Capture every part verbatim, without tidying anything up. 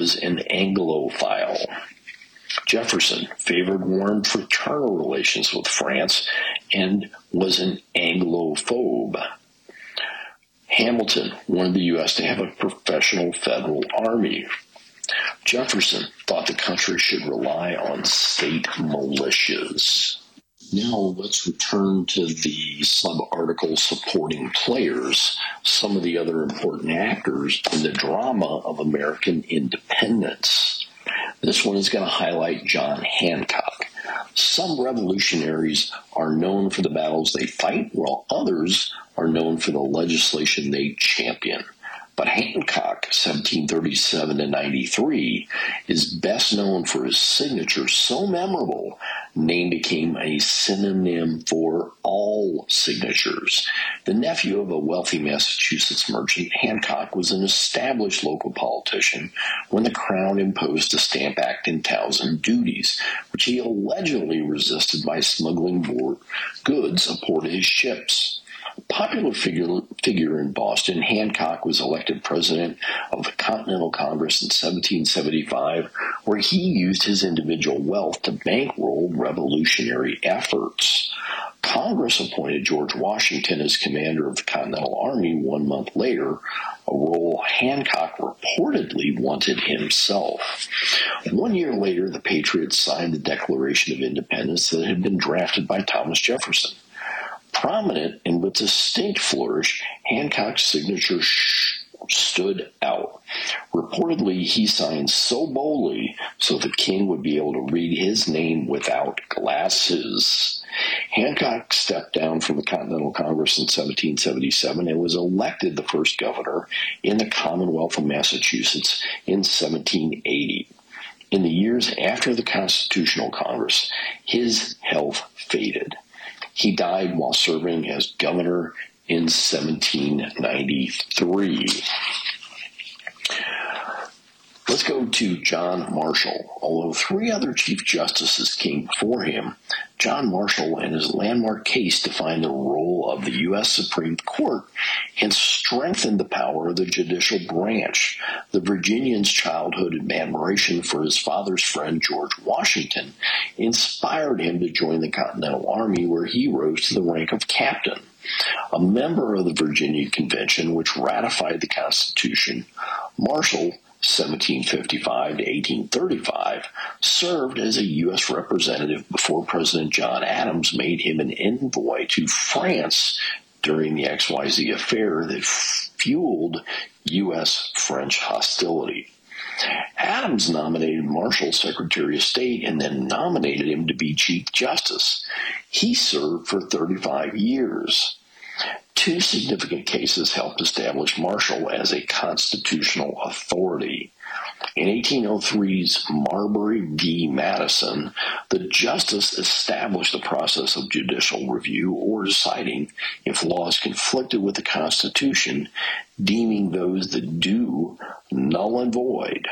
was an Anglophile. Jefferson favored warm fraternal relations with France and was an Anglophobe. Hamilton wanted the U S to have a professional federal army. Jefferson thought the country should rely on state militias. Now let's return to the sub-article supporting players, some of the other important actors in the drama of American independence. This one is going to highlight John Hancock. Some revolutionaries are known for the battles they fight, while others are known for the legislation they champion. But Hancock, seventeen thirty-seven to ninety-three, is best known for his signature, so memorable, name became a synonym for all signatures. The nephew of a wealthy Massachusetts merchant, Hancock was an established local politician when the Crown imposed the Stamp Act and Townshend duties, which he allegedly resisted by smuggling goods aboard his ships. A popular figure, figure in Boston, Hancock was elected president of the Continental Congress in seventeen seventy-five, where he used his individual wealth to bankroll revolutionary efforts. Congress appointed George Washington as commander of the Continental Army one month later, a role Hancock reportedly wanted himself. One year later, the Patriots signed the Declaration of Independence that had been drafted by Thomas Jefferson. Prominent and with distinct flourish, Hancock's signature sh- stood out. Reportedly, he signed so boldly so the king would be able to read his name without glasses. Hancock stepped down from the Continental Congress in seventeen seventy-seven and was elected the first governor in the Commonwealth of Massachusetts in seventeen eighty. In the years after the Constitutional Congress, his health faded. He died while serving as governor in seventeen ninety-three. Let's go to John Marshall. Although three other Chief Justices came before him, John Marshall and his landmark case defined the role of the U S Supreme Court and strengthened the power of the judicial branch. The Virginian's childhood admiration for his father's friend George Washington inspired him to join the Continental Army, where he rose to the rank of captain. A member of the Virginia Convention, which ratified the Constitution, Marshall, seventeen fifty-five to eighteen thirty-five, served as a U S representative before President John Adams made him an envoy to France during the X Y Z affair that fueled U S French hostility. Adams nominated Marshall Secretary of State and then nominated him to be Chief Justice. He served for thirty-five years. Two significant cases helped establish Marshall as a constitutional authority. In eighteen oh three's Marbury v. Madison, the justice established the process of judicial review or deciding if laws conflicted with the Constitution, deeming those that do null and void.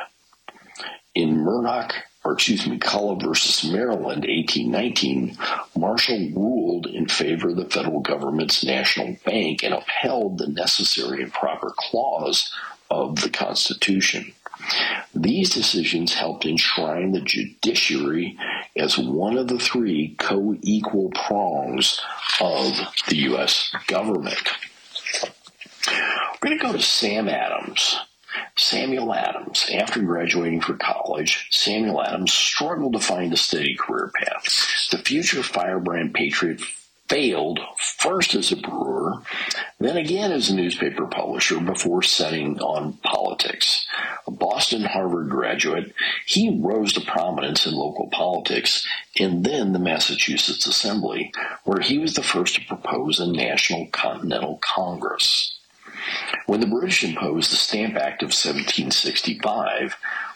In Murdoch, or excuse me, Culloh versus Maryland, eighteen nineteen, Marshall ruled in favor of the federal government's national bank and upheld the necessary and proper clause of the Constitution. These decisions helped enshrine the judiciary as one of the three co-equal prongs of the U S government. We're going to go to Sam Adams. Samuel Adams. After graduating from college, Samuel Adams struggled to find a steady career path. The future firebrand patriot failed first as a brewer, then again as a newspaper publisher before setting on politics. A Boston Harvard graduate, he rose to prominence in local politics and then the Massachusetts Assembly, where he was the first to propose a National Continental Congress. When the British imposed the Stamp Act of seventeen sixty-five,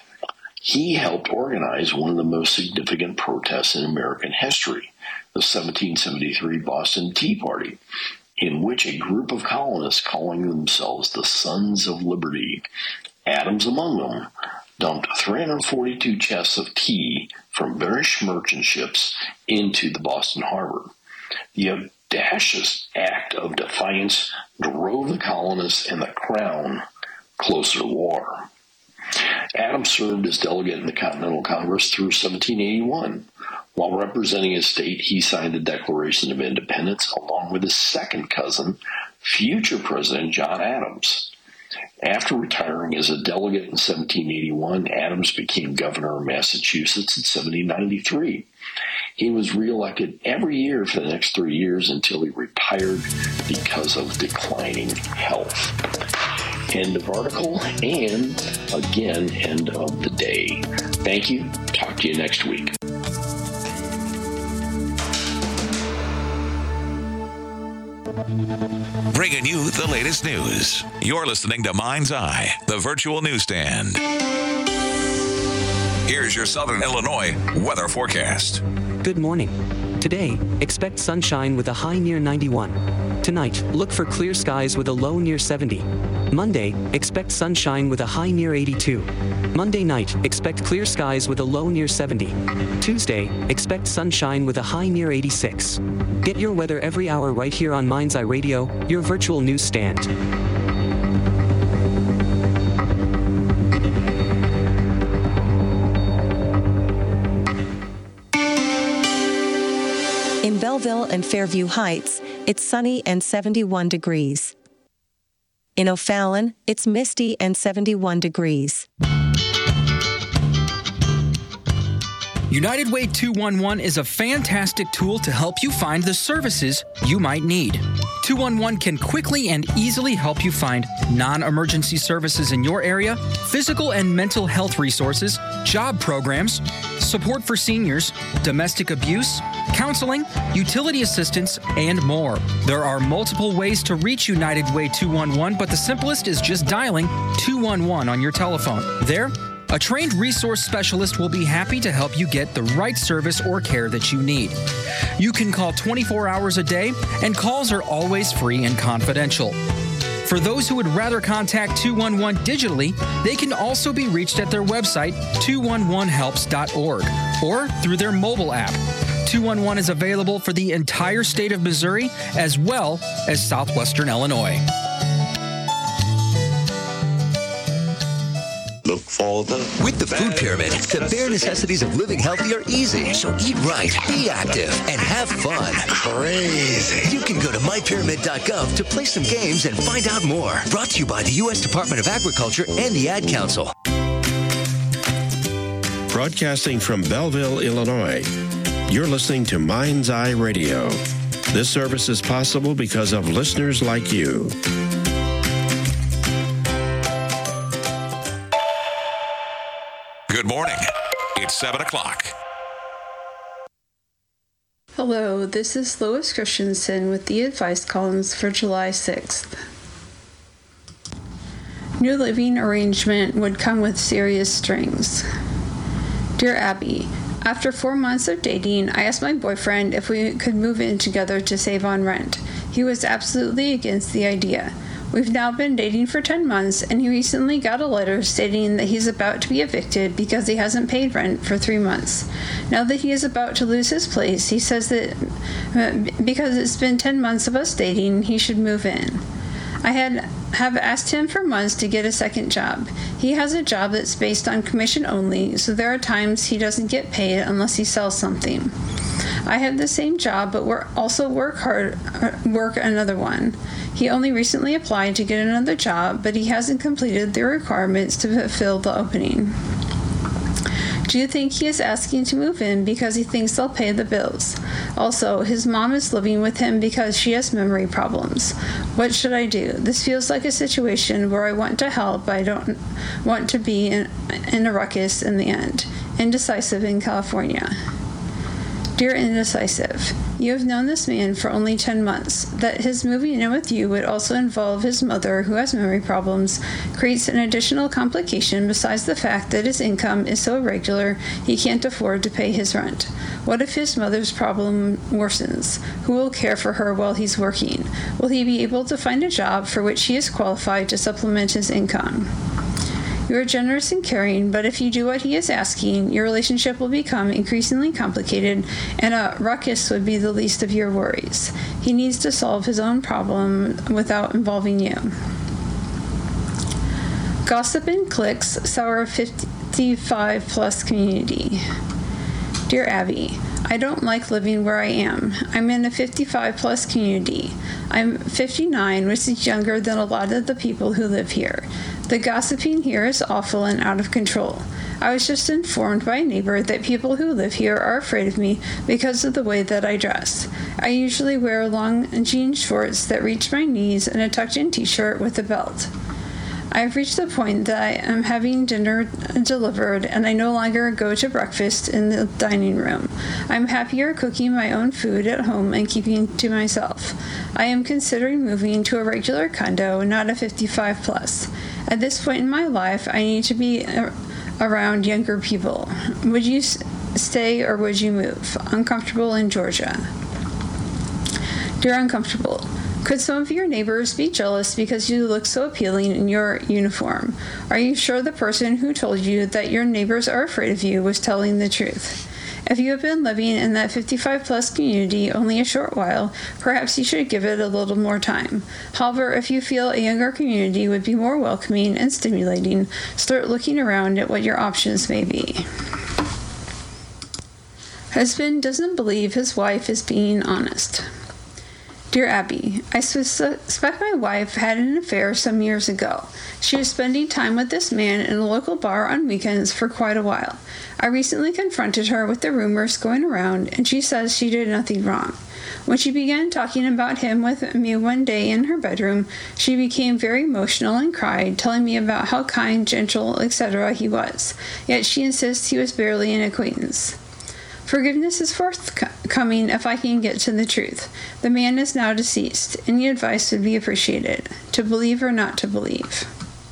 he helped organize one of the most significant protests in American history, the seventeen seventy-three Boston Tea Party, in which a group of colonists calling themselves the Sons of Liberty, Adams among them, dumped three hundred forty-two chests of tea from British merchant ships into the Boston Harbor. The audacious act of defiance drove the colonists and the Crown closer to war. Adams served as delegate in the Continental Congress through seventeen eighty-one. While representing his state, he signed the Declaration of Independence along with his second cousin, future President John Adams. After retiring as a delegate in seventeen eighty-one, Adams became governor of Massachusetts in seventeen ninety-three. He was reelected every year for the next three years until he retired because of declining health. End of article, and again, end of the day. Thank you. Talk to you next week. Bringing you the latest news. You're listening to Mind's Eye, the virtual newsstand. Here's your Southern Illinois weather forecast. Good morning. Today, expect sunshine with a high near ninety-one. Tonight, look for clear skies with a low near seventy. Monday, expect sunshine with a high near eighty-two. Monday night, expect clear skies with a low near seventy. Tuesday, expect sunshine with a high near eighty-six. Get your weather every hour right here on Mind's Eye Radio, your virtual newsstand. In Belleville and Fairview Heights, it's sunny and seventy-one degrees. In O'Fallon, it's misty and seventy-one degrees. United Way two one one is a fantastic tool to help you find the services you might need. two one one can quickly and easily help you find non-emergency services in your area, physical and mental health resources, job programs, support for seniors, domestic abuse, counseling, utility assistance, and more. There are multiple ways to reach United Way two one one, but the simplest is just dialing two one one on your telephone. There, a trained resource specialist will be happy to help you get the right service or care that you need. You can call twenty-four hours a day, and calls are always free and confidential. For those who would rather contact two one one digitally, they can also be reached at their website, two one one helps dot org, or through their mobile app. two one one is available for the entire state of Missouri as well as southwestern Illinois. Look for the With the Food Pyramid, the bare necessities of living healthy are easy. So eat right, be active, and have fun. crazy. You can go to my pyramid dot gov to play some games and find out more. Brought to you by the U S Department of Agriculture and the Ad Council. Broadcasting from Belleville, Illinois, you're listening to Mind's Eye Radio. This service is possible because of listeners like you. Good morning. It's seven o'clock. Hello, this is Lois Christensen with the advice columns for July sixth. New living arrangement would come with serious strings. Dear Abby, after four months of dating, I asked my boyfriend if we could move in together to save on rent. He was absolutely against the idea. We've now been dating for ten months, and he recently got a letter stating that he's about to be evicted because he hasn't paid rent for three months. Now that he is about to lose his place, he says that uh, because it's been ten months of us dating, he should move in. I had have asked him for months to get a second job. He has a job that's based on commission only, so there are times he doesn't get paid unless he sells something. I have the same job, but we're also work hard, work another one. He only recently applied to get another job, but he hasn't completed the requirements to fulfill the opening. Do you think he is asking to move in because he thinks they'll pay the bills? Also, his mom is living with him because she has memory problems. What should I do? This feels like a situation where I want to help, but I don't want to be in, in a ruckus in the end. Indecisive in California. Dear Indecisive, you have known this man for only ten months. That his moving in with you would also involve his mother, who has memory problems, creates an additional complication besides the fact that his income is so irregular he can't afford to pay his rent. What if his mother's problem worsens? Who will care for her while he's working? Will he be able to find a job for which he is qualified to supplement his income? You are generous and caring, but if you do what he is asking, your relationship will become increasingly complicated, and a ruckus would be the least of your worries. He needs to solve his own problem without involving you. Gossip and clicks sour fifty-five plus community. Dear Abby, I don't like living where I am. I'm in a fifty-five plus community. I'm fifty-nine, which is younger than a lot of the people who live here. The gossiping here is awful and out of control. I was just informed by a neighbor that people who live here are afraid of me because of the way that I dress. I usually wear long jean shorts that reach my knees and a tucked-in t-shirt with a belt. I've reached the point that I am having dinner delivered and I no longer go to breakfast in the dining room. I'm happier cooking my own food at home and keeping to myself. I am considering moving to a regular condo, not a fifty-five plus. At this point in my life, I need to be around younger people. Would you stay or would you move? Uncomfortable in Georgia. Dear Uncomfortable, could some of your neighbors be jealous because you look so appealing in your uniform? Are you sure the person who told you that your neighbors are afraid of you was telling the truth? If you have been living in that fifty-five plus community only a short while, perhaps you should give it a little more time. However, if you feel a younger community would be more welcoming and stimulating, start looking around at what your options may be. Husband doesn't believe his wife is being honest. Dear Abby, I suspect my wife had an affair some years ago. She was spending time with this man in a local bar on weekends for quite a while. I recently confronted her with the rumors going around, and she says she did nothing wrong. When she began talking about him with me one day in her bedroom, she became very emotional and cried, telling me about how kind, gentle, et cetera he was. Yet she insists he was barely an acquaintance. Forgiveness is forthcoming if I can get to the truth. The man is now deceased. Any advice would be appreciated. To believe or not to believe.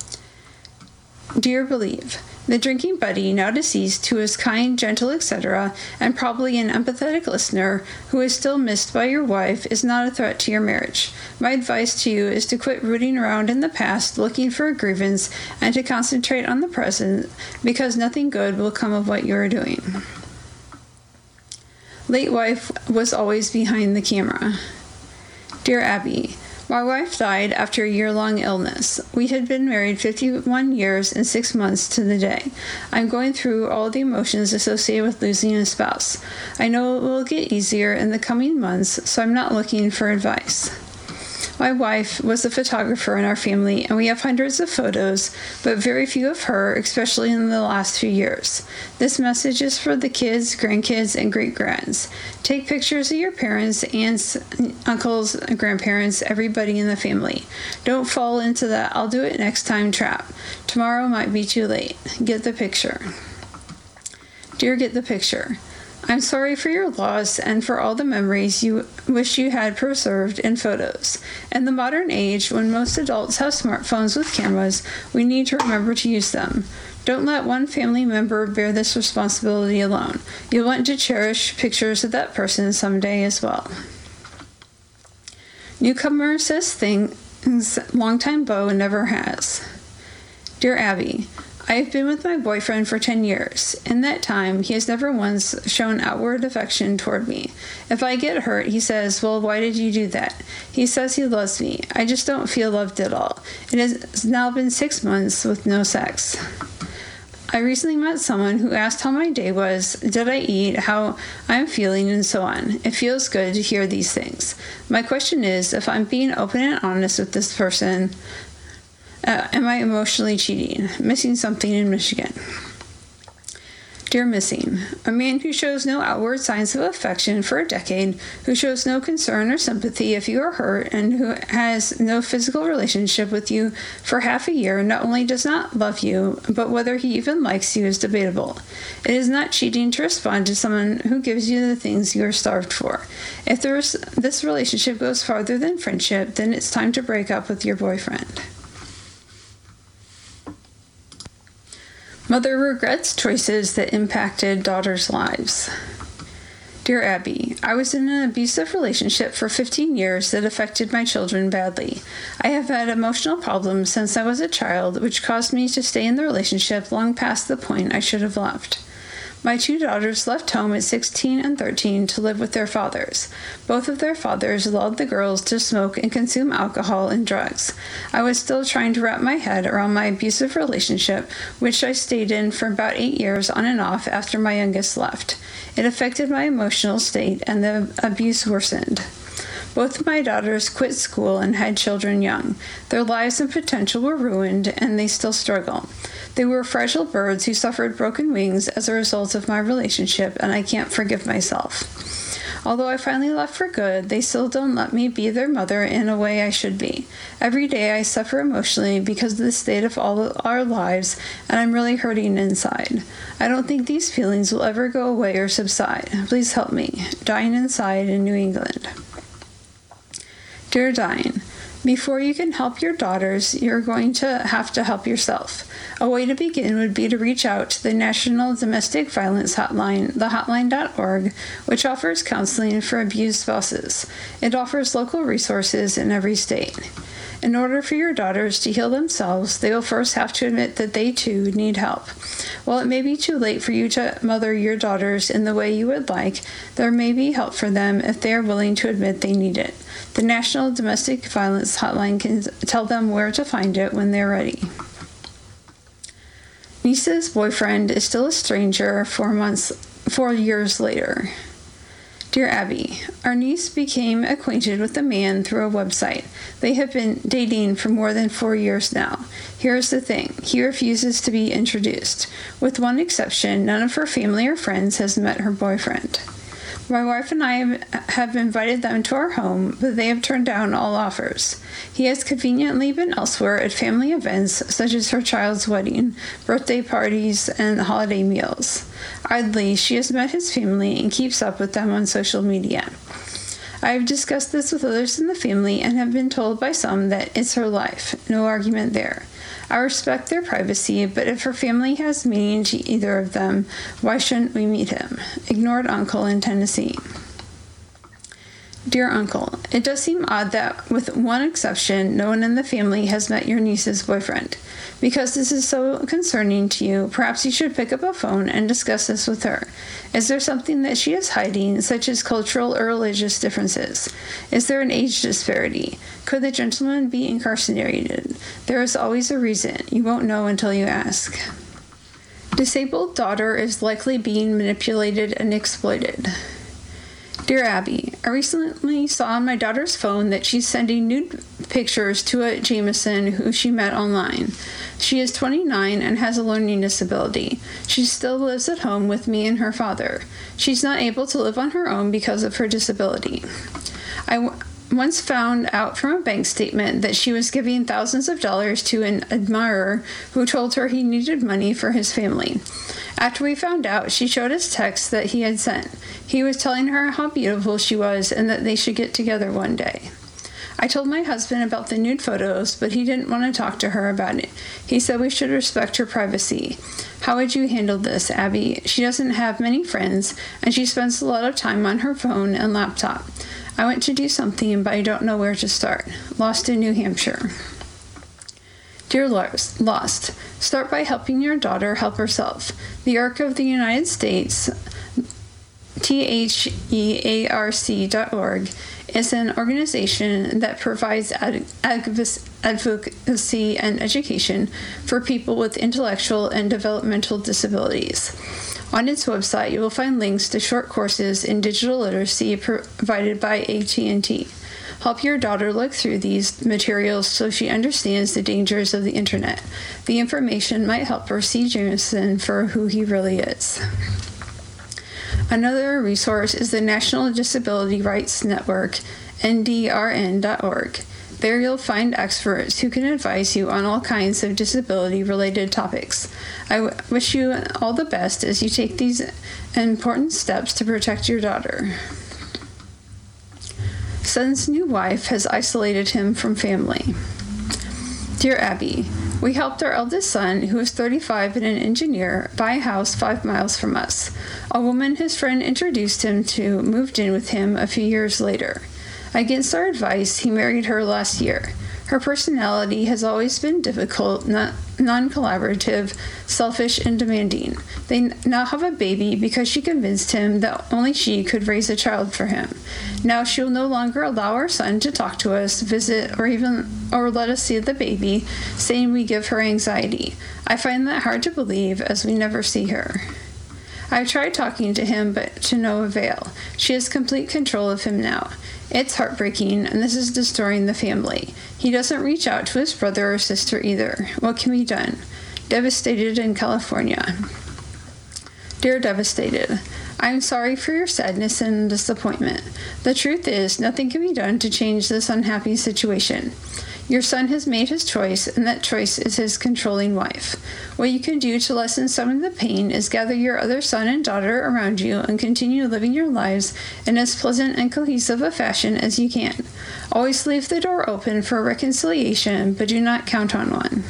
Dear Believe, the drinking buddy, now deceased, who is kind, gentle, et cetera, and probably an empathetic listener, who is still missed by your wife, is not a threat to your marriage. My advice to you is to quit rooting around in the past, looking for a grievance, and to concentrate on the present, because nothing good will come of what you are doing. Late wife was always behind the camera. Dear Abby, my wife died after a year-long illness. We had been married fifty-one years and six months to the day. I'm going through all the emotions associated with losing a spouse. I know it will get easier in the coming months, so I'm not looking for advice. My wife was a photographer in our family, and we have hundreds of photos, but very few of her, especially in the last few years. This message is for the kids, grandkids, and great-grands. Take pictures of your parents, aunts, uncles, grandparents, everybody in the family. Don't fall into that I'll do it next time trap. Tomorrow might be too late. Get the picture. Dear Get the Picture, I'm sorry for your loss and for all the memories you wish you had preserved in photos. In the modern age, when most adults have smartphones with cameras, we need to remember to use them. Don't let one family member bear this responsibility alone. You'll want to cherish pictures of that person someday as well. Newcomer says things longtime beau never has. Dear Abby, I have been with my boyfriend for ten years. In that time, he has never once shown outward affection toward me. If I get hurt, he says, well, why did you do that? He says he loves me. I just don't feel loved at all. It has now been six months with no sex. I recently met someone who asked how my day was, did I eat, how I'm feeling, and so on. It feels good to hear these things. My question is, if I'm being open and honest with this person, Uh, am I emotionally cheating? Missing something in Michigan. Dear Missing, a man who shows no outward signs of affection for a decade, who shows no concern or sympathy if you are hurt, and who has no physical relationship with you for half a year not only does not love you, but whether he even likes you is debatable. It is not cheating to respond to someone who gives you the things you are starved for. If there's, this relationship goes farther than friendship, then it's time to break up with your boyfriend. Mother regrets choices that impacted daughters' lives. Dear Abby, I was in an abusive relationship for fifteen years that affected my children badly. I have had emotional problems since I was a child, which caused me to stay in the relationship long past the point I should have left. My two daughters left home at sixteen and thirteen to live with their fathers. Both of their fathers lulled the girls to smoke and consume alcohol and drugs. I was still trying to wrap my head around my abusive relationship, which I stayed in for about eight years on and off after my youngest left. It affected my emotional state, and the abuse worsened. Both of my daughters quit school and had children young. Their lives and potential were ruined, and they still struggle. They were fragile birds who suffered broken wings as a result of my relationship, and I can't forgive myself. Although I finally left for good, they still don't let me be their mother in a way I should be. Every day I suffer emotionally because of the state of all of our lives, and I'm really hurting inside. I don't think these feelings will ever go away or subside. Please help me. Dying inside in New England. Dear Diane, before you can help your daughters, you're going to have to help yourself. A way to begin would be to reach out to the National Domestic Violence Hotline, the hotline dot org, which offers counseling for abused spouses. It offers local resources in every state. In order for your daughters to heal themselves, they will first have to admit that they too need help. While it may be too late for you to mother your daughters in the way you would like, there may be help for them if they are willing to admit they need it. The National Domestic Violence Hotline can tell them where to find it when they're ready. Niece's boyfriend is still a stranger four months, four years later. Dear Abby, our niece became acquainted with a man through a website. They have been dating for more than four years now. Here's the thing. He refuses to be introduced. With one exception, none of her family or friends has met her boyfriend. My wife and I have invited them to our home, but they have turned down all offers. He has conveniently been elsewhere at family events such as her child's wedding, birthday parties, and holiday meals. Oddly, she has met his family and keeps up with them on social media. I have discussed this with others in the family and have been told by some that it's her life. No argument there. I respect their privacy, but if her family has meaning to either of them, why shouldn't we meet him? Ignored uncle in Tennessee. Dear Uncle, it does seem odd that, with one exception, no one in the family has met your niece's boyfriend. Because this is so concerning to you, perhaps you should pick up a phone and discuss this with her. Is there something that she is hiding, such as cultural or religious differences? Is there an age disparity? Could the gentleman be incarcerated? There is always a reason. You won't know until you ask. Disabled daughter is likely being manipulated and exploited. Dear Abby, I recently saw on my daughter's phone that she's sending nude pictures to a Jameson who she met online. She is twenty-nine and has a learning disability. She still lives at home with me and her father. She's not able to live on her own because of her disability. I w- once found out from a bank statement that she was giving thousands of dollars to an admirer who told her he needed money for his family. After we found out, she showed us texts that he had sent. He was telling her how beautiful she was and that they should get together one day. I told my husband about the nude photos, but he didn't want to talk to her about it. He said we should respect her privacy. How would you handle this, Abby? She doesn't have many friends, and she spends a lot of time on her phone and laptop. I want to do something, but I don't know where to start. Lost in New Hampshire. Dear Lost, start by helping your daughter help herself. The Arc of the United States, T H E A R C dot org, is an organization that provides ad- advocacy and education for people with intellectual and developmental disabilities. On its website, you will find links to short courses in digital literacy provided by A T and T. Help your daughter look through these materials so she understands the dangers of the internet. The information might help her see Jameson for who he really is. Another resource is the National Disability Rights Network, N D R N dot org. There you'll find experts who can advise you on all kinds of disability-related topics. I w- wish you all the best as you take these important steps to protect your daughter. Son's new wife has isolated him from family. Dear Abby, we helped our eldest son, who is thirty-five and an engineer, buy a house five miles from us. A woman his friend introduced him to moved in with him a few years later. Against our advice, he married her last year. Her personality has always been difficult, not non-collaborative, selfish, and demanding. They now have a baby because she convinced him that only she could raise a child for him. Now she will no longer allow our son to talk to us, visit, or even or let us see the baby, saying we give her anxiety. I find that hard to believe, as we never see her. I've tried talking to him, but to no avail. She has complete control of him now. It's heartbreaking, and this is destroying the family. He doesn't reach out to his brother or sister either. What can be done? Devastated in California. Dear Devastated, I'm sorry for your sadness and disappointment. The truth is, nothing can be done to change this unhappy situation. Your son has made his choice, and that choice is his controlling wife. What you can do to lessen some of the pain is gather your other son and daughter around you and continue living your lives in as pleasant and cohesive a fashion as you can. Always leave the door open for reconciliation, but do not count on one.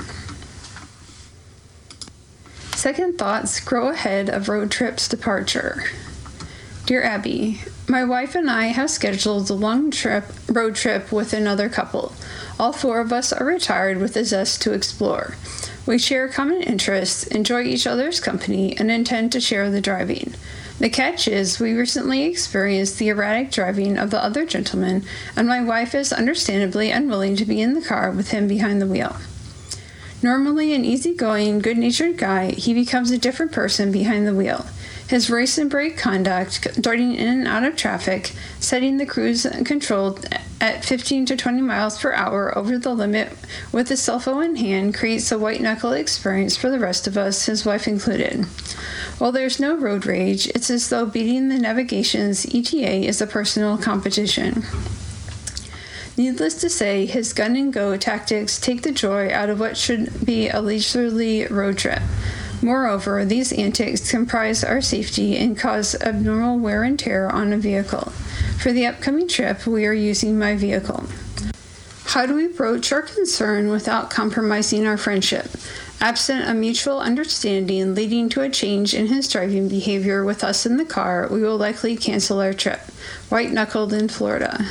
Second thoughts grow ahead of road trip's departure. Dear Abby, my wife and I have scheduled a long trip, road trip with another couple. All four of us are retired with a zest to explore. We share common interests, enjoy each other's company, and intend to share the driving. The catch is, we recently experienced the erratic driving of the other gentleman, and my wife is understandably unwilling to be in the car with him behind the wheel. Normally an easygoing, good-natured guy, he becomes a different person behind the wheel. His race and brake conduct, darting in and out of traffic, setting the cruise control at fifteen to twenty miles per hour over the limit with his cell phone in hand, creates a white-knuckle experience for the rest of us, his wife included. While there's no road rage, it's as though beating the navigation's E T A is a personal competition. Needless to say, his gun-and-go tactics take the joy out of what should be a leisurely road trip. Moreover, these antics comprise our safety and cause abnormal wear and tear on a vehicle. For the upcoming trip, we are using my vehicle. How do we broach our concern without compromising our friendship? Absent a mutual understanding leading to a change in his driving behavior with us in the car, we will likely cancel our trip. White-knuckled in Florida.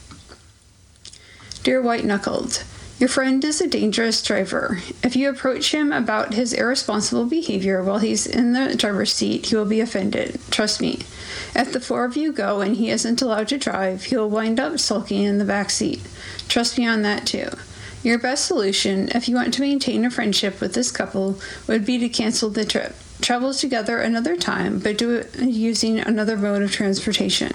Dear White-knuckled, your friend is a dangerous driver. If you approach him about his irresponsible behavior while he's in the driver's seat, he will be offended. Trust me. If the four of you go and he isn't allowed to drive, he will wind up sulking in the back seat. Trust me on that too. Your best solution, if you want to maintain a friendship with this couple, would be to cancel the trip. Travel together another time, but do it using another mode of transportation.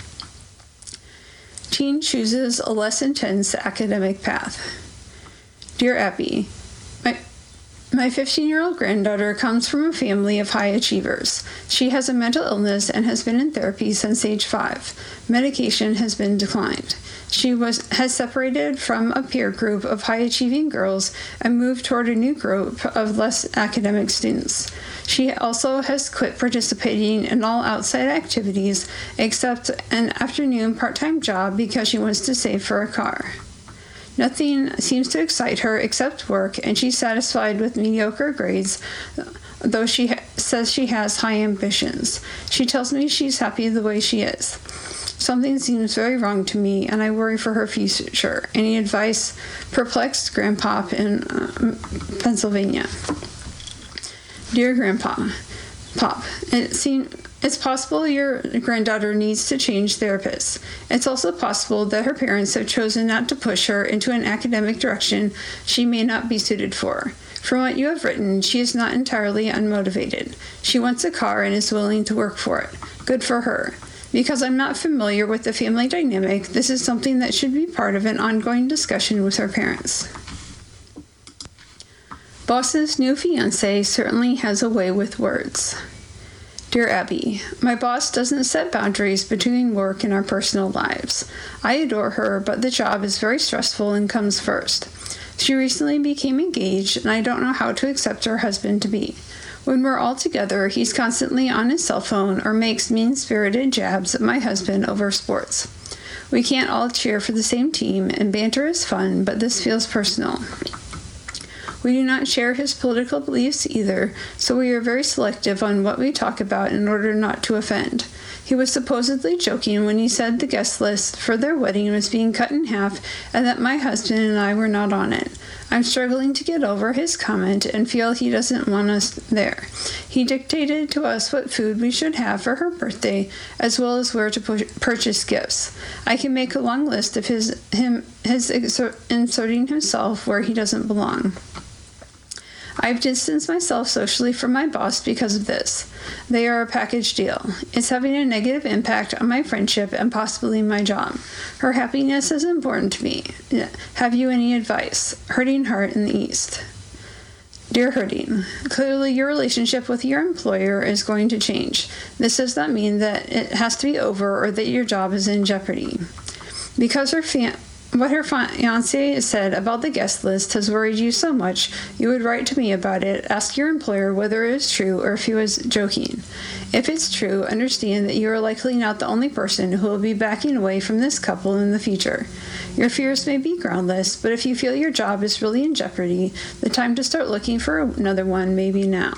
Teen chooses a less intense academic path. Dear Abby, my my fifteen-year-old granddaughter comes from a family of high achievers. She has a mental illness and has been in therapy since age five. Medication has been declined. She was has separated from a peer group of high-achieving girls and moved toward a new group of less academic students. She also has quit participating in all outside activities except an afternoon part-time job because she wants to save for a car. Nothing seems to excite her except work, and she's satisfied with mediocre grades, though she ha- says she has high ambitions. She tells me she's happy the way she is. Something seems very wrong to me, and I worry for her future. Any advice? Perplexed Grandpa in uh, Pennsylvania. Dear Grandpa, Pop, it seems it's possible your granddaughter needs to change therapists. It's also possible that her parents have chosen not to push her into an academic direction she may not be suited for. From what you have written, she is not entirely unmotivated. She wants a car and is willing to work for it. Good for her. Because I'm not familiar with the family dynamic, this is something that should be part of an ongoing discussion with her parents. Boss's new fiancé certainly has a way with words. Dear Abby, my boss doesn't set boundaries between work and our personal lives. I adore her, but the job is very stressful and comes first. She recently became engaged, and I don't know how to accept her husband-to-be. When we're all together, he's constantly on his cell phone or makes mean-spirited jabs at my husband over sports. We can't all cheer for the same team, and banter is fun, but this feels personal. We do not share his political beliefs either, so we are very selective on what we talk about in order not to offend. He was supposedly joking when he said the guest list for their wedding was being cut in half and that my husband and I were not on it. I'm struggling to get over his comment and feel he doesn't want us there. He dictated to us what food we should have for her birthday, as well as where to pu- purchase gifts. I can make a long list of his him his exer- inserting himself where he doesn't belong. I've distanced myself socially from my boss because of this. They are a package deal. It's having a negative impact on my friendship and possibly my job. Her happiness is important to me. Have you any advice? Hurting Heart in the East. Dear Hurting, clearly your relationship with your employer is going to change. This does not mean that it has to be over or that your job is in jeopardy. Because her fa- What her fiancé said about the guest list has worried you so much, you would write to me about it, ask your employer whether it is true or if he was joking. If it's true, understand that you are likely not the only person who will be backing away from this couple in the future. Your fears may be groundless, but if you feel your job is really in jeopardy, the time to start looking for another one may be now.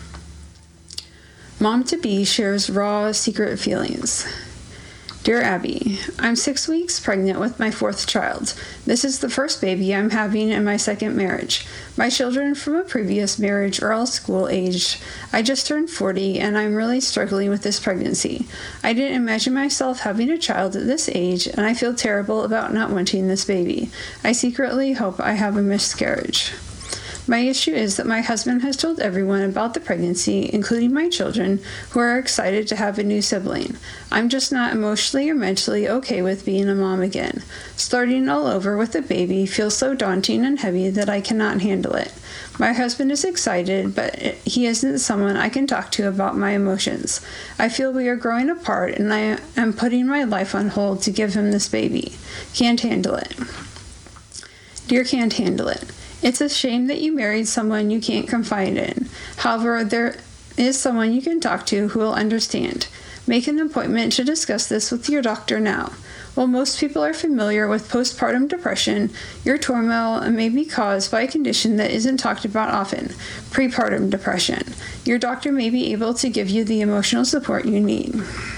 Mom-to-be shares raw, secret feelings. Dear Abby, I'm six weeks pregnant with my fourth child. This is the first baby I'm having in my second marriage. My children from a previous marriage are all school-aged. I just turned forty, and I'm really struggling with this pregnancy. I didn't imagine myself having a child at this age, and I feel terrible about not wanting this baby. I secretly hope I have a miscarriage. My issue is that my husband has told everyone about the pregnancy, including my children, who are excited to have a new sibling. I'm just not emotionally or mentally okay with being a mom again. Starting all over with a baby feels so daunting and heavy that I cannot handle it. My husband is excited, but he isn't someone I can talk to about my emotions. I feel we are growing apart, and I am putting my life on hold to give him this baby. Can't handle it. Dear Can't Handle It. It's a shame that you married someone you can't confide in. However, there is someone you can talk to who will understand. Make an appointment to discuss this with your doctor now. While most people are familiar with postpartum depression, your turmoil may be caused by a condition that isn't talked about often, prepartum depression. Your doctor may be able to give you the emotional support you need.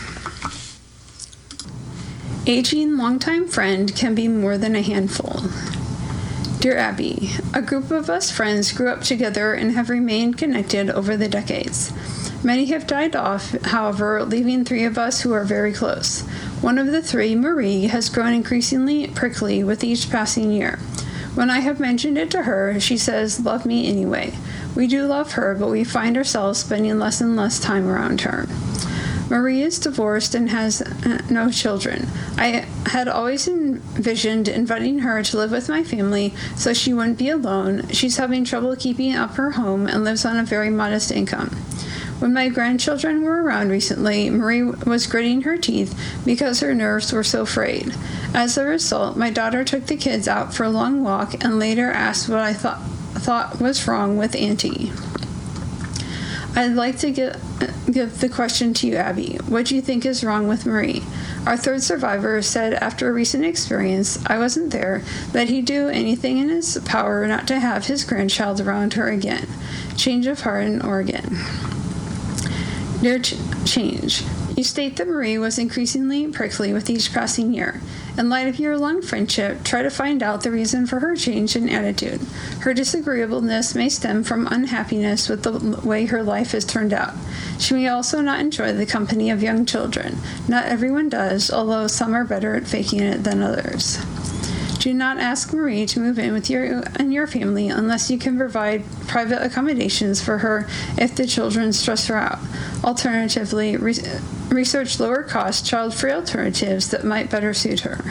Aging longtime friend can be more than a handful. Dear Abby, a group of us friends grew up together and have remained connected over the decades. Many have died off, however, leaving three of us who are very close. One of the three, Marie, has grown increasingly prickly with each passing year. When I have mentioned it to her, she says, "Love me anyway." We do love her, but we find ourselves spending less and less time around her. Marie is divorced and has uh, no children. I had always envisioned inviting her to live with my family so she wouldn't be alone. She's having trouble keeping up her home and lives on a very modest income. When my grandchildren were around recently, Marie was gritting her teeth because her nerves were so frayed. As a result, my daughter took the kids out for a long walk and later asked what I thought, thought was wrong with Auntie. I'd like to give, give the question to you, Abby. What do you think is wrong with Marie? Our third survivor said after a recent experience, I wasn't there, that he'd do anything in his power not to have his grandchild around her again. Change of heart in Oregon. Dear Ch- Change, you state that Marie was increasingly prickly with each passing year. In light of your long friendship, try to find out the reason for her change in attitude. Her disagreeableness may stem from unhappiness with the way her life has turned out. She may also not enjoy the company of young children. Not everyone does, although some are better at faking it than others. Do not ask Marie to move in with you and your family unless you can provide private accommodations for her if the children stress her out. Alternatively, re- research lower-cost, child-free alternatives that might better suit her.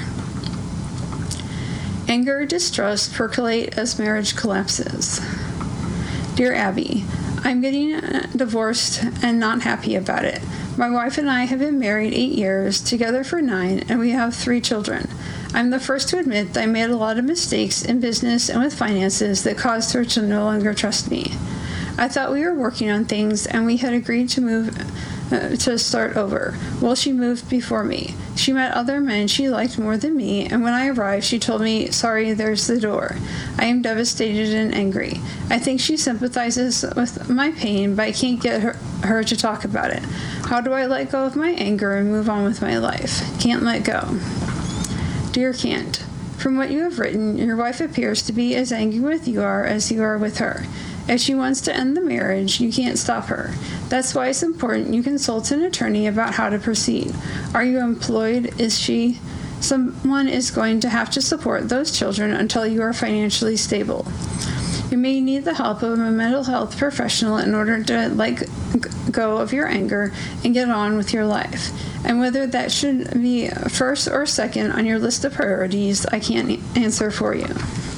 Anger, distrust percolate as marriage collapses. Dear Abby, I'm getting divorced and not happy about it. My wife and I have been married eight years, together for nine, and we have three children. I'm the first to admit that I made a lot of mistakes in business and with finances that caused her to no longer trust me. I thought we were working on things, and we had agreed to move uh, to start over. Well, she moved before me. She met other men she liked more than me, and when I arrived, she told me, "Sorry, there's the door." I am devastated and angry. I think she sympathizes with my pain, but I can't get her, her to talk about it. How do I let go of my anger and move on with my life? Can't let go. Dear Kant, from what you have written, your wife appears to be as angry with you are as you are with her. If she wants to end the marriage, you can't stop her. That's why it's important you consult an attorney about how to proceed. Are you employed? Is she? Someone is going to have to support those children until you are financially stable. You may need the help of a mental health professional in order to let go of your anger and get on with your life. And whether that should be first or second on your list of priorities, I can't answer for you.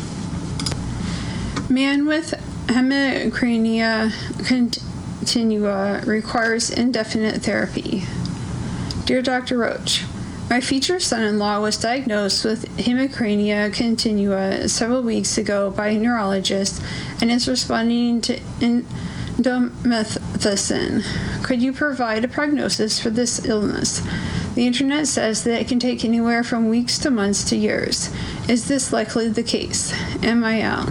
Man with hemicrania continua requires indefinite therapy. Dear Doctor Roach, my future son-in-law was diagnosed with hemicrania continua several weeks ago by a neurologist and is responding to indomethacin. Could you provide a prognosis for this illness? The internet says that it can take anywhere from weeks to months to years. Is this likely the case? M I L.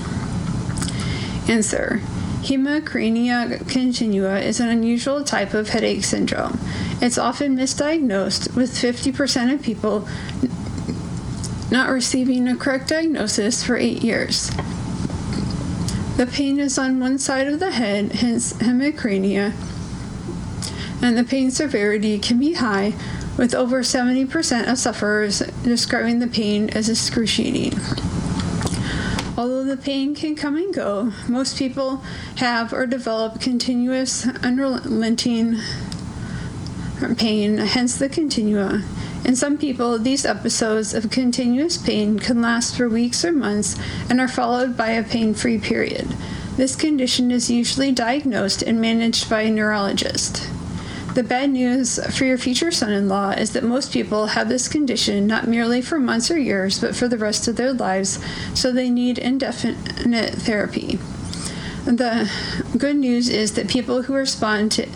Answer. Hemicrania continua is an unusual type of headache syndrome. It's often misdiagnosed, with fifty percent of people not receiving a correct diagnosis for eight years. The pain is on one side of the head, hence hemicrania, and the pain severity can be high, with over seventy percent of sufferers describing the pain as excruciating. Although the pain can come and go, most people have or develop continuous, unrelenting pain, hence the continua. In some people, these episodes of continuous pain can last for weeks or months and are followed by a pain-free period. This condition is usually diagnosed and managed by a neurologist. The bad news for your future son-in-law is that most people have this condition not merely for months or years, but for the rest of their lives, so they need indefinite therapy. The good news is that people who respond to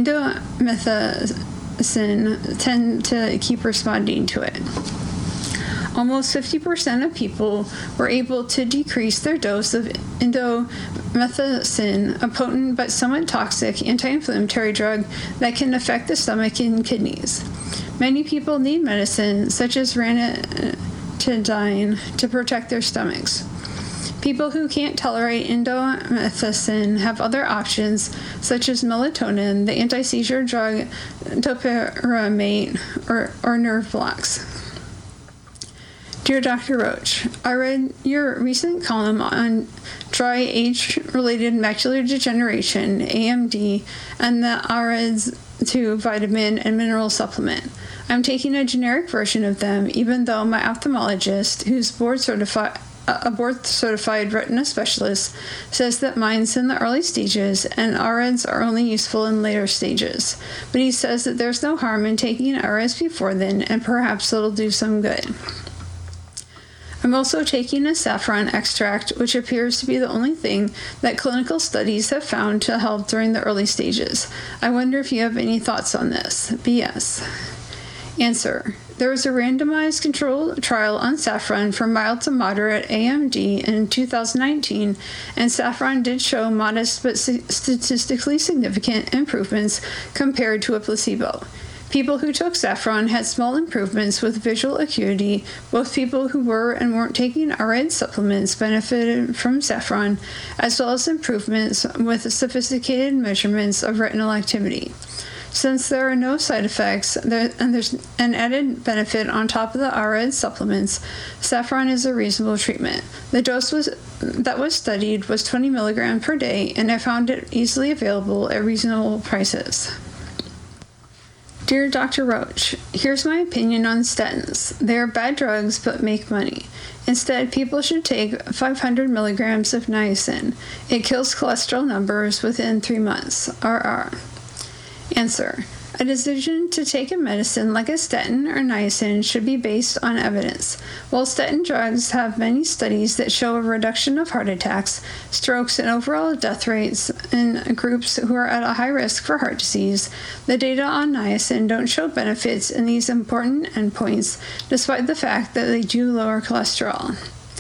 indomethacin tend to keep responding to it. Almost fifty percent of people were able to decrease their dose of indomethacin, a potent but somewhat toxic anti-inflammatory drug that can affect the stomach and kidneys. Many people need medicine, such as ranitidine, to protect their stomachs. People who can't tolerate indomethacin have other options, such as melatonin, the anti-seizure drug topiramate, or, or nerve blocks. Dear Doctor Roach, I read your recent column on dry age-related macular degeneration, A M D, and the A R E D S two vitamin and mineral supplement. I'm taking a generic version of them, even though my ophthalmologist, who's board certified, a board-certified retina specialist, says that mine's in the early stages and A R E D S are only useful in later stages. But he says that there's no harm in taking A R E D S before then, and perhaps it'll do some good. I'm also taking a saffron extract, which appears to be the only thing that clinical studies have found to help during the early stages. I wonder if you have any thoughts on this. B S. Answer. There was a randomized controlled trial on saffron for mild to moderate A M D in two thousand nineteen, and saffron did show modest but statistically significant improvements compared to a placebo. People who took saffron had small improvements with visual acuity. Both people who were and weren't taking A R E D S supplements benefited from saffron, as well as improvements with sophisticated measurements of retinal activity. Since there are no side effects there, and there's an added benefit on top of the A R E D S supplements, saffron is a reasonable treatment. The dose was that was studied was twenty milligrams per day, and I found it easily available at reasonable prices. Dear Doctor Roach, here's my opinion on statins. They are bad drugs but make money. Instead, people should take five hundred milligrams of niacin. It kills cholesterol numbers within three months. R R. Answer. A decision to take a medicine like a statin or niacin should be based on evidence. While statin drugs have many studies that show a reduction of heart attacks, strokes, and overall death rates in groups who are at a high risk for heart disease, the data on niacin don't show benefits in these important endpoints, despite the fact that they do lower cholesterol.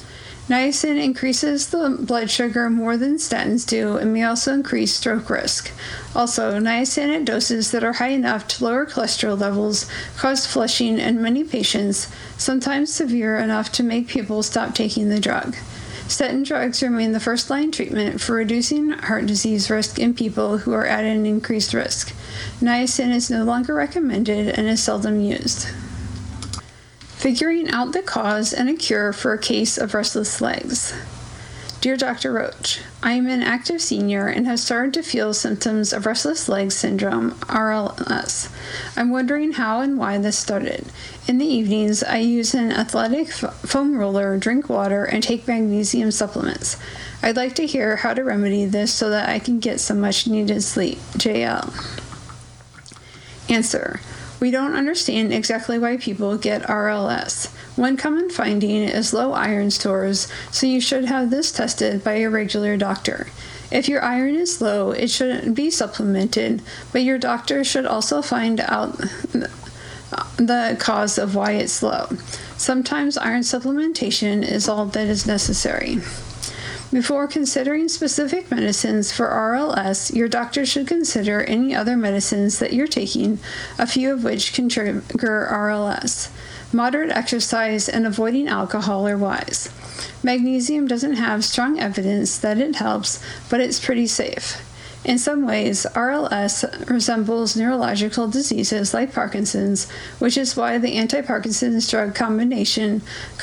Niacin increases the blood sugar more than statins do and may also increase stroke risk. Also, niacin at doses that are high enough to lower cholesterol levels cause flushing in many patients, sometimes severe enough to make people stop taking the drug. Statin drugs remain the first-line treatment for reducing heart disease risk in people who are at an increased risk. Niacin is no longer recommended and is seldom used. Figuring out the cause and a cure for a case of restless legs. Dear Doctor Roach, I am an active senior and have started to feel symptoms of restless leg syndrome, R L S. I'm wondering how and why this started. In the evenings, I use an athletic f- foam roller, drink water, and take magnesium supplements. I'd like to hear how to remedy this so that I can get some much-needed sleep. J L. Answer. We don't understand exactly why people get R L S. One common finding is low iron stores, so you should have this tested by a regular doctor. If your iron is low, it shouldn't be supplemented, but your doctor should also find out the cause of why it's low. Sometimes iron supplementation is all that is necessary. Before considering specific medicines for R L S, your doctor should consider any other medicines that you're taking, a few of which can trigger R L S. Moderate exercise and avoiding alcohol are wise. Magnesium doesn't have strong evidence that it helps, but it's pretty safe. In some ways, R L S resembles neurological diseases like Parkinson's, which is why the anti-Parkinson's drug combination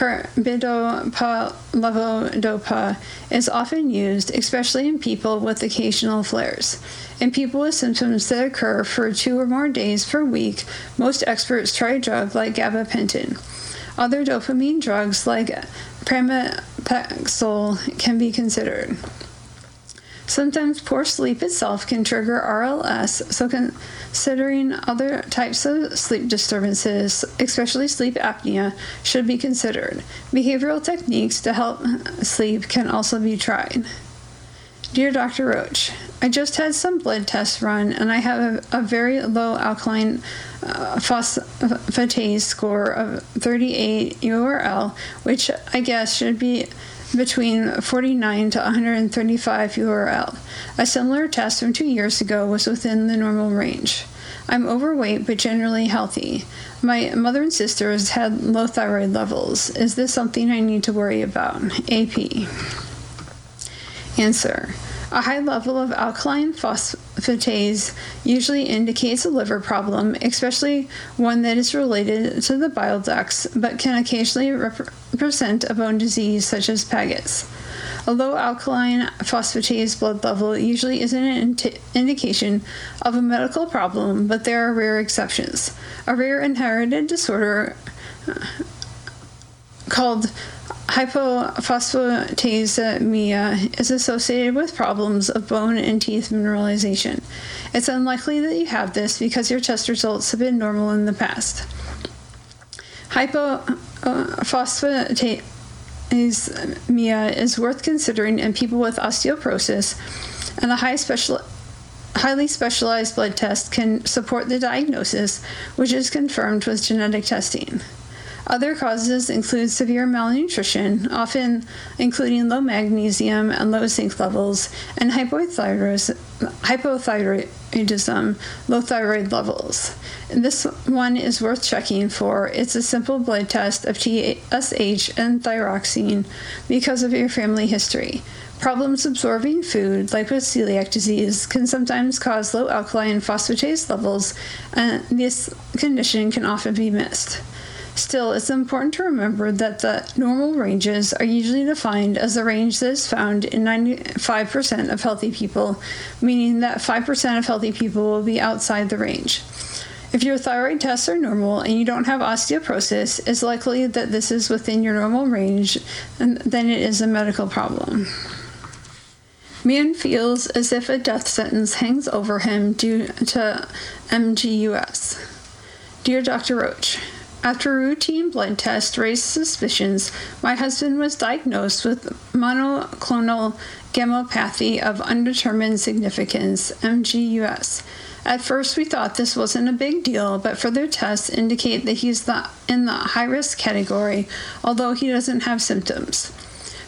carbidopa-levodopa is often used, especially in people with occasional flares. In people with symptoms that occur for two or more days per week, most experts try a drug like gabapentin. Other dopamine drugs like pramipexole can be considered. Sometimes poor sleep itself can trigger R L S, so considering other types of sleep disturbances, especially sleep apnea, should be considered. Behavioral techniques to help sleep can also be tried. Dear Doctor Roach, I just had some blood tests run and I have a, a very low alkaline uh, phosphatase score of thirty-eight U R L, which I guess should be between forty-nine to one hundred thirty-five U R L. A similar test from two years ago was within the normal range. I'm overweight but generally healthy. My mother and sisters had low thyroid levels. Is this something I need to worry about? A P. Answer. A high level of alkaline phosphatase usually indicates a liver problem, especially one that is related to the bile ducts, but can occasionally rep- represent a bone disease such as Paget's. A low alkaline phosphatase blood level usually isn't an indi- indication of a medical problem, but there are rare exceptions. A rare inherited disorder called hypophosphatemia is associated with problems of bone and teeth mineralization. It's unlikely that you have this because your test results have been normal in the past. Hypophosphatemia is worth considering in people with osteoporosis, and a high special, highly specialized blood test can support the diagnosis, which is confirmed with genetic testing. Other causes include severe malnutrition, often including low magnesium and low zinc levels, and hypothyroidism, hypothyroidism, low thyroid levels. This one is worth checking for. It's a simple blood test of T S H and thyroxine because of your family history. Problems absorbing food, like with celiac disease, can sometimes cause low alkaline phosphatase levels, and this condition can often be missed. Still, it's important to remember that the normal ranges are usually defined as the range that is found in ninety-five percent of healthy people, meaning that five percent of healthy people will be outside the range. If your thyroid tests are normal and you don't have osteoporosis, it's likely that this is within your normal range, and then it is a medical problem. Man feels as if a death sentence hangs over him due to M G U S. Dear Doctor Roach, after a routine blood test raised suspicions, my husband was diagnosed with monoclonal gammopathy of undetermined significance, M G U S. At first, we thought this wasn't a big deal, but further tests indicate that he's the, in the high-risk category, although he doesn't have symptoms.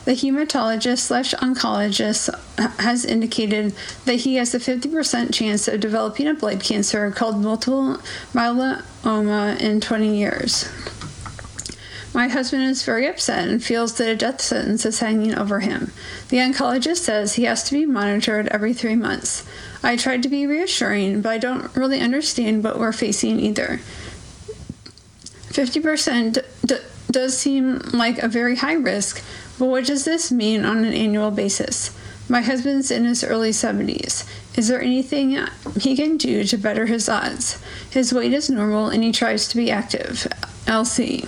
The hematologist slash oncologist has indicated that he has a fifty percent chance of developing a blood cancer called multiple myeloma in twenty years. My husband is very upset and feels that a death sentence is hanging over him. The oncologist says he has to be monitored every three months. I tried to be reassuring, but I don't really understand what we're facing either. fifty percent d- does seem like a very high risk, but what does this mean on an annual basis? My husband's in his early seventies. Is there anything he can do to better his odds? His weight is normal and he tries to be active. L C.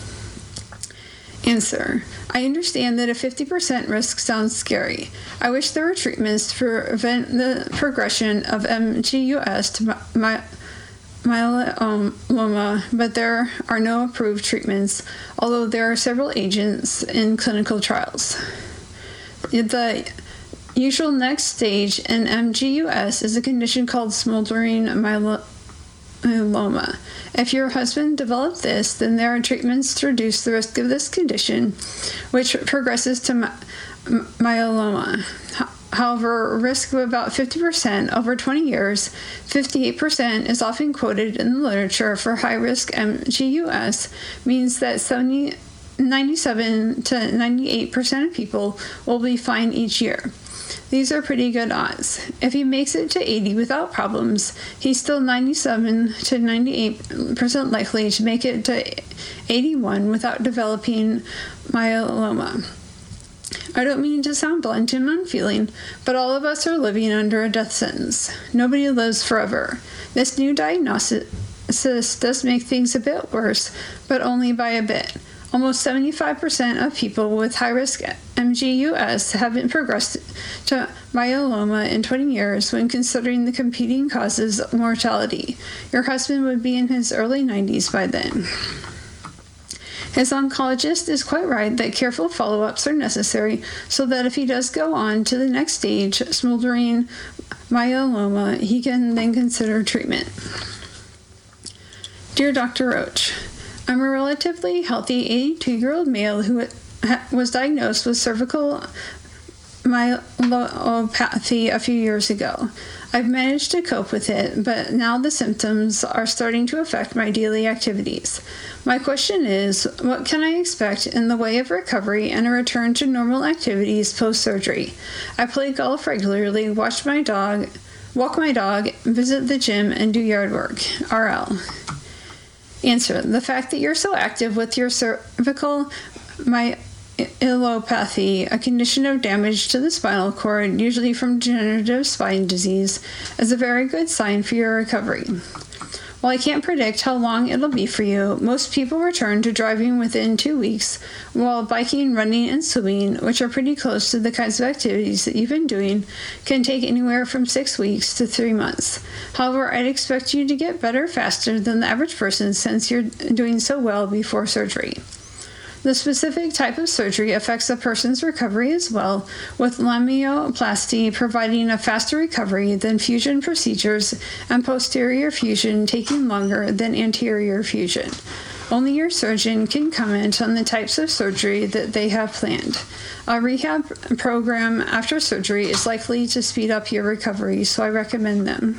Answer. I understand that a fifty percent risk sounds scary. I wish there were treatments to prevent the progression of M G U S to my, my myeloma, but there are no approved treatments, although there are several agents in clinical trials. The usual next stage in M G U S is a condition called smoldering myeloma. Myeloma. If your husband developed this, then there are treatments to reduce the risk of this condition, which progresses to my- myeloma. However, a risk of about fifty percent over twenty years, fifty-eight percent is often quoted in the literature for high-risk M G U S, means that seventy, ninety-seven to ninety-eight percent of people will be fine each year. These are pretty good odds. If he makes it to eighty without problems, he's still ninety-seven to ninety-eight percent likely to make it to eighty-one without developing myeloma. I don't mean to sound blunt and unfeeling, but all of us are living under a death sentence. Nobody lives forever. This new diagnosis does make things a bit worse, but only by a bit. Almost seventy-five percent of people with high-risk M G U S haven't progressed to myeloma in twenty years when considering the competing causes of mortality. Your husband would be in his early nineties by then. His oncologist is quite right that careful follow-ups are necessary so that if he does go on to the next stage, smoldering myeloma, he can then consider treatment. Dear Doctor Roach, I'm a relatively healthy eighty-two-year-old male who was diagnosed with cervical myelopathy a few years ago. I've managed to cope with it, but now the symptoms are starting to affect my daily activities. My question is, what can I expect in the way of recovery and a return to normal activities post-surgery? I play golf regularly, watch my dog, walk my dog, visit the gym, and do yard work. R L. Answer. The fact that you're so active with your cervical myelopathy, a condition of damage to the spinal cord, usually from degenerative spine disease, is a very good sign for your recovery. While I can't predict how long it'll be for you, most people return to driving within two weeks, while biking, running, and swimming, which are pretty close to the kinds of activities that you've been doing, can take anywhere from six weeks to three months. However, I'd expect you to get better faster than the average person since you're doing so well before surgery. The specific type of surgery affects a person's recovery as well, with laminoplasty providing a faster recovery than fusion procedures and posterior fusion taking longer than anterior fusion. Only your surgeon can comment on the types of surgery that they have planned. A rehab program after surgery is likely to speed up your recovery, so I recommend them.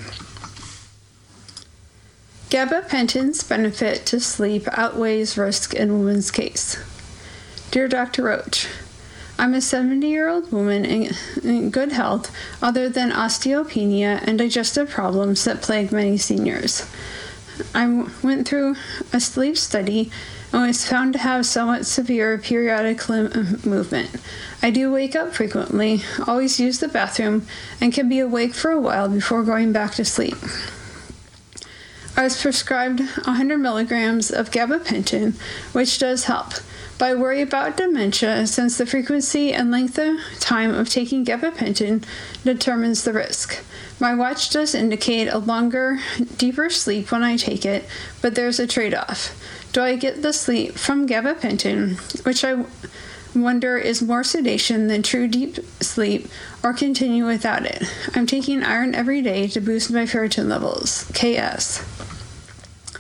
Gabapentin's benefit to sleep outweighs risk in woman's case. Dear Doctor Roach, I'm a seventy-year-old woman in, in good health other than osteopenia and digestive problems that plague many seniors. I went through a sleep study and was found to have somewhat severe periodic limb movement. I do wake up frequently, always use the bathroom, and can be awake for a while before going back to sleep. I was prescribed one hundred milligrams of gabapentin, which does help. But I worry about dementia since the frequency and length of time of taking gabapentin determines the risk. My watch does indicate a longer, deeper sleep when I take it, but there's a trade-off. Do I get the sleep from gabapentin, which I wonder is more sedation than true deep sleep, or continue without it? I'm taking iron every day to boost my ferritin levels. K S.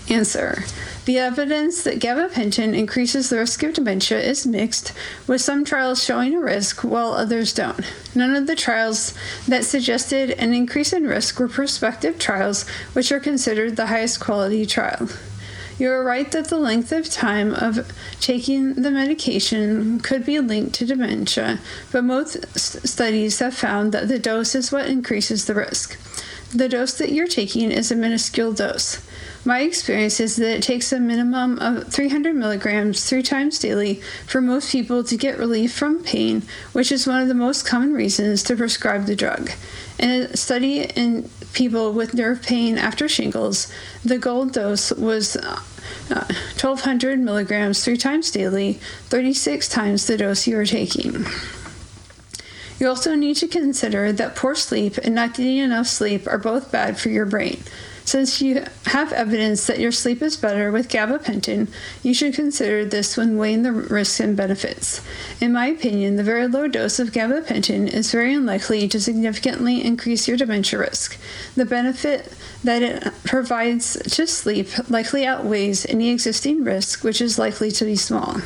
Answer. The evidence that gabapentin increases the risk of dementia is mixed, with some trials showing a risk while others don't. None of the trials that suggested an increase in risk were prospective trials, which are considered the highest quality trial. You are right that the length of time of taking the medication could be linked to dementia, but most studies have found that the dose is what increases the risk. The dose that you're taking is a minuscule dose. My experience is that it takes a minimum of three hundred milligrams three times daily for most people to get relief from pain, which is one of the most common reasons to prescribe the drug. In a study in people with nerve pain after shingles, the gold dose was uh, twelve hundred milligrams three times daily, thirty-six times the dose you are taking. You also need to consider that poor sleep and not getting enough sleep are both bad for your brain. Since you have evidence that your sleep is better with gabapentin, you should consider this when weighing the risks and benefits. In my opinion, the very low dose of gabapentin is very unlikely to significantly increase your dementia risk. The benefit that it provides to sleep likely outweighs any existing risk, which is likely to be small.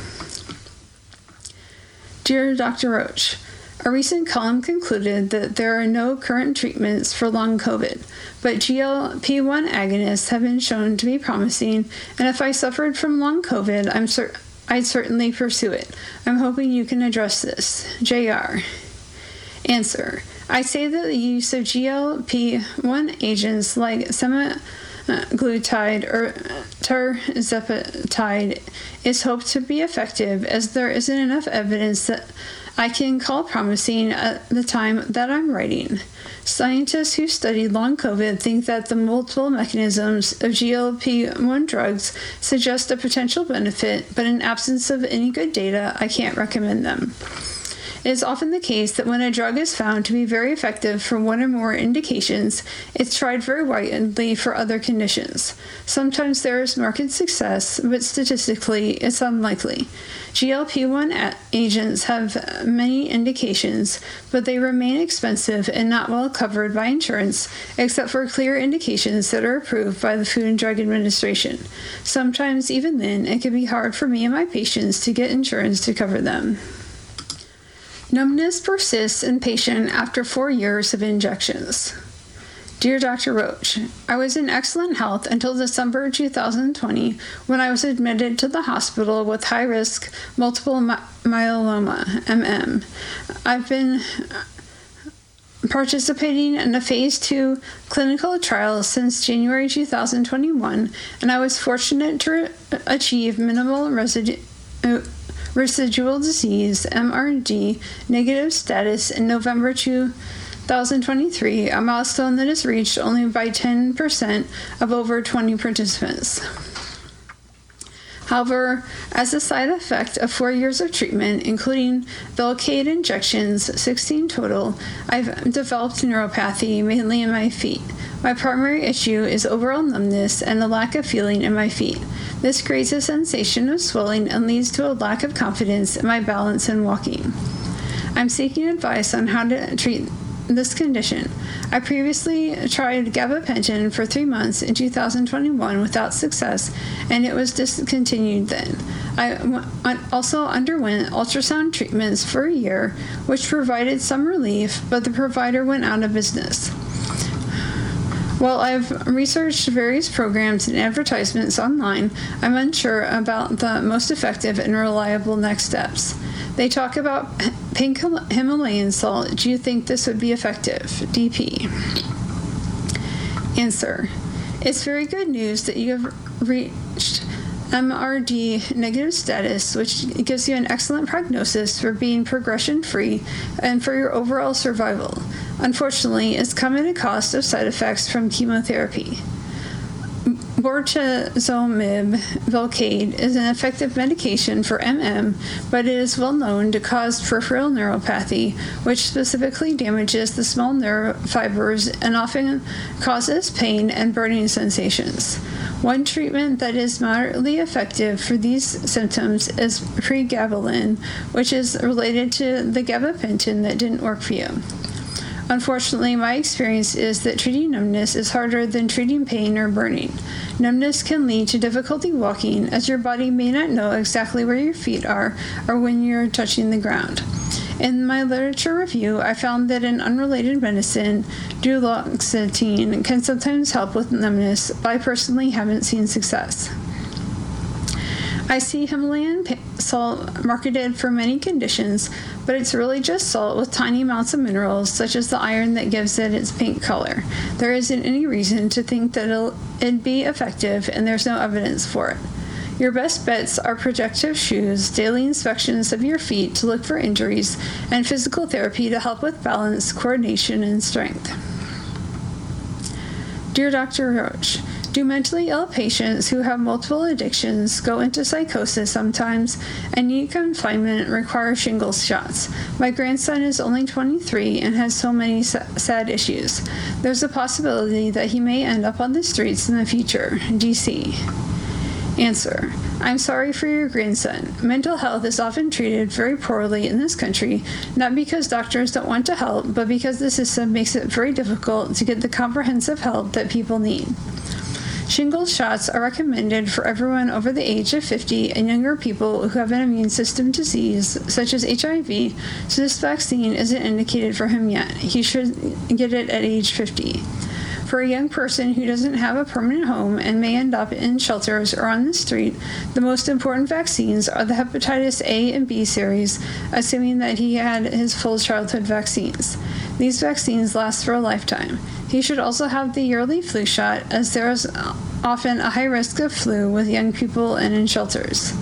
Dear Doctor Roach, a recent column concluded that there are no current treatments for long COVID, but G L P one agonists have been shown to be promising, and if I suffered from long COVID, I'm cer- I'd certainly pursue it. I'm hoping you can address this. J R. Answer. I say that the use of G L P one agents like semaglutide or tirzepatide is hoped to be effective, as there isn't enough evidence that I can call promising at the time that I'm writing. Scientists who study long COVID think that the multiple mechanisms of G L P one drugs suggest a potential benefit, but in absence of any good data, I can't recommend them. It is often the case that when a drug is found to be very effective for one or more indications, it's tried very widely for other conditions. Sometimes there is market success, but statistically, it's unlikely. G L P one agents have many indications, but they remain expensive and not well covered by insurance, except for clear indications that are approved by the Food and Drug Administration. Sometimes, even then, it can be hard for me and my patients to get insurance to cover them. Numbness persists in patient after four years of injections. Dear Doctor Roach, I was in excellent health until December two thousand twenty, when I was admitted to the hospital with high-risk multiple my- myeloma, M M. I've been participating in a phase two clinical trial since January two thousand twenty-one, and I was fortunate to re- achieve minimal residu- uh, residual disease, M R D, negative status in November two thousand twenty-three, a milestone that is reached only by ten percent of over twenty participants. However, as a side effect of four years of treatment, including Velcade injections, sixteen total, I've developed neuropathy, mainly in my feet. My primary issue is overall numbness and a lack of feeling in my feet. This creates a sensation of swelling and leads to a lack of confidence in my balance and walking. I'm seeking advice on how to treat this condition. I previously tried gabapentin for three months in two thousand twenty-one without success, and it was discontinued then. I also underwent ultrasound treatments for a year, which provided some relief, but the provider went out of business. While I've researched various programs and advertisements online, I'm unsure about the most effective and reliable next steps. They talk about pink Himalayan salt. Do you think this would be effective? D P. Answer. It's very good news that you have reached M R D negative status, which gives you an excellent prognosis for being progression-free and for your overall survival. Unfortunately, it's come at a cost of side effects from chemotherapy. Bortezomib Velcade is an effective medication for M M, but it is well known to cause peripheral neuropathy, which specifically damages the small nerve fibers and often causes pain and burning sensations. One treatment that is moderately effective for these symptoms is pregabalin, which is related to the gabapentin that didn't work for you. Unfortunately, my experience is that treating numbness is harder than treating pain or burning. Numbness can lead to difficulty walking, as your body may not know exactly where your feet are or when you're touching the ground. In my literature review, I found that in unrelated medicine, duloxetine can sometimes help with numbness, but I personally haven't seen success. I see Himalayan salt marketed for many conditions, but it's really just salt with tiny amounts of minerals, such as the iron that gives it its pink color. There isn't any reason to think that it'll, it'd be effective, and there's no evidence for it. Your best bets are protective shoes, daily inspections of your feet to look for injuries, and physical therapy to help with balance, coordination, and strength. Dear Doctor Roach, do mentally ill patients who have multiple addictions go into psychosis sometimes and need confinement require shingles shots? My grandson is only twenty-three and has so many sad issues. There's a possibility that he may end up on the streets in the future. D C Answer. I'm sorry for your grandson. Mental health is often treated very poorly in this country, not because doctors don't want to help, but because the system makes it very difficult to get the comprehensive help that people need. Shingles shots are recommended for everyone over the age of fifty and younger people who have an immune system disease, such as H I V, so this vaccine isn't indicated for him yet. He should get it at age fifty. For a young person who doesn't have a permanent home and may end up in shelters or on the street, the most important vaccines are the hepatitis A and B series, assuming that he had his full childhood vaccines. These vaccines last for a lifetime. He should also have the yearly flu shot, as there is often a high risk of flu with young people and in shelters.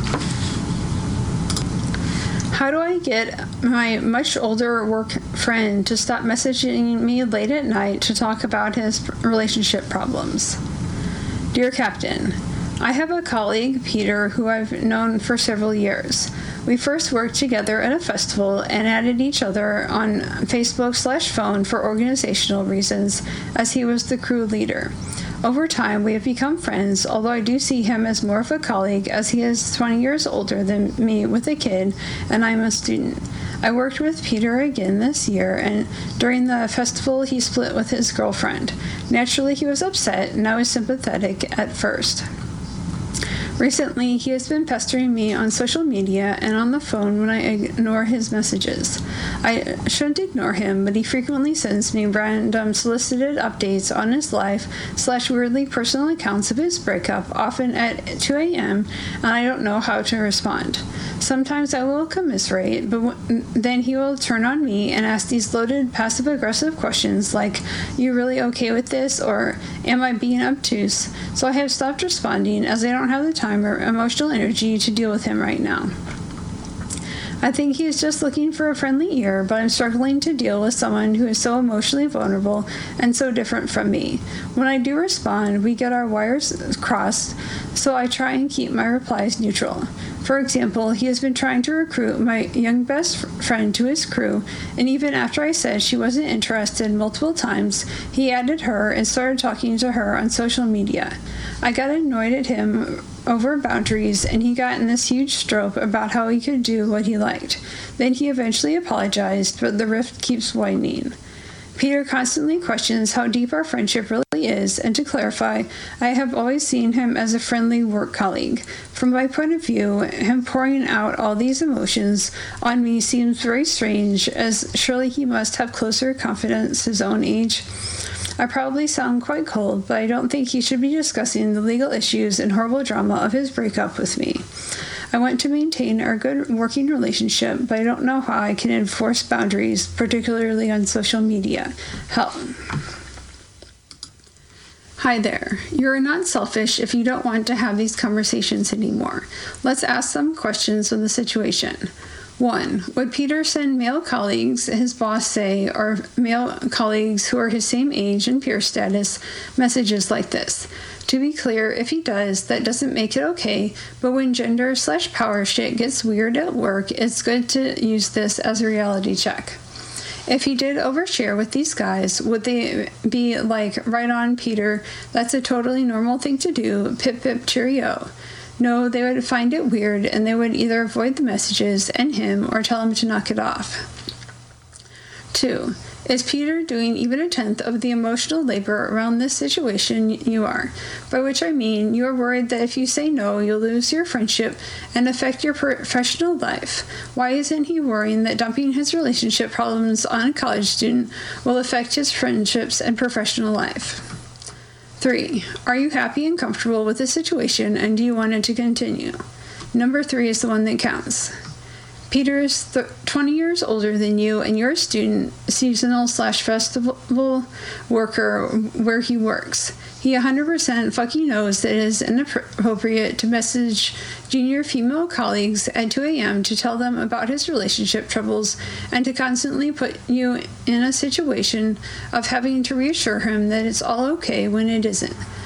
How do I get my much older work friend to stop messaging me late at night to talk about his relationship problems? Dear Captain, I have a colleague, Peter, who I've known for several years. We first worked together at a festival and added each other on Facebook slash phone for organizational reasons, as he was the crew leader. Over time, we have become friends, although I do see him as more of a colleague, as he is twenty years older than me with a kid, and I'm a student. I worked with Peter again this year, and during the festival, he split with his girlfriend. Naturally, he was upset, and I was sympathetic at first. Recently, he has been pestering me on social media and on the phone when I ignore his messages. I shouldn't ignore him, but he frequently sends me random solicited updates on his life slash weirdly personal accounts of his breakup, often at two a.m., and I don't know how to respond. Sometimes I will commiserate, but w- then he will turn on me and ask these loaded passive-aggressive questions like, "You really okay with this?" or "Am I being obtuse?" So I have stopped responding, as I don't have the time or emotional energy to deal with him right now. I think he is just looking for a friendly ear, but I'm struggling to deal with someone who is so emotionally vulnerable and so different from me. When I do respond, we get our wires crossed, so I try and keep my replies neutral. For example, he has been trying to recruit my young best friend to his crew, and even after I said she wasn't interested multiple times, he added her and started talking to her on social media. I got annoyed at him over boundaries, and he got in this huge stroke about how he could do what he liked. Then he eventually apologized, but the rift keeps widening. Peter constantly questions how deep our friendship really is, and to clarify, I have always seen him as a friendly work colleague. From my point of view, him pouring out all these emotions on me seems very strange, as surely he must have closer confidence his own age. I probably sound quite cold, but I don't think he should be discussing the legal issues and horrible drama of his breakup with me. I want to maintain our good working relationship, but I don't know how I can enforce boundaries, particularly on social media. Help. Hi there. You're not selfish if you don't want to have these conversations anymore. Let's ask some questions of the situation. One, would Peter send male colleagues his boss say, or male colleagues who are his same age and peer status, messages like this? To be clear, if he does, that doesn't make it okay, but when gender slash power shit gets weird at work, it's good to use this as a reality check. If he did overshare with these guys, would they be like, right on, Peter, that's a totally normal thing to do, pip pip cheerio? No, they would find it weird, and they would either avoid the messages and him or tell him to knock it off. Two, Is Peter doing even a tenth of the emotional labor around this situation you are? By which I mean you are worried that if you say no, you'll lose your friendship and affect your professional life. Why isn't he worrying that dumping his relationship problems on a college student will affect his friendships and professional life? Three, are you happy and comfortable with the situation and do you want it to continue? Number three is the one that counts. Peter is th- twenty years older than you, and you're a student, seasonal slash festival worker where he works. He one hundred percent fucking knows that it is inappropriate to message junior female colleagues at two a.m. to tell them about his relationship troubles and to constantly put you in a situation of having to reassure him that it's all okay when it isn't.